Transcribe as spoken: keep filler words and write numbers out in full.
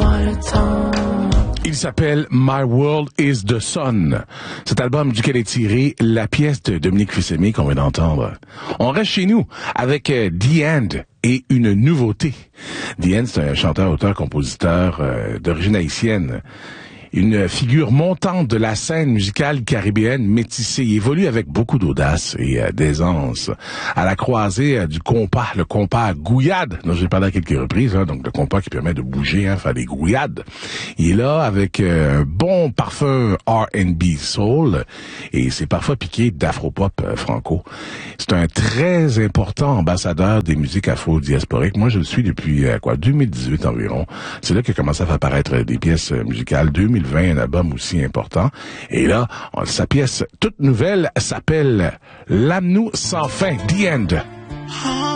Il s'appelle My World is the Sun. Cet album duquel est tiré la pièce de Dominique Fils-Aimé qu'on vient d'entendre. On reste chez nous avec euh, The End et une nouveauté. The End, c'est un chanteur, auteur, compositeur euh, d'origine haïtienne. Une figure montante de la scène musicale caribéenne métissée. Il évolue avec beaucoup d'audace et euh, d'aisance à la croisée euh, du compas, le compas gouillade, dont j'ai parlé à quelques reprises, hein, donc le compas qui permet de bouger, hein, faire des gouillades. Il est là avec euh, un bon parfum R and B soul et c'est parfois piqué d'afropop euh, franco. C'est un très important ambassadeur des musiques afro-diasporiques. Moi, je le suis depuis euh, quoi deux mille dix-huit environ. C'est là qu'il a commencé à faire apparaître des pièces euh, musicales. deux mille vingt, un album aussi important. Et là, on, sa pièce toute nouvelle s'appelle L'Amour sans fin, The End.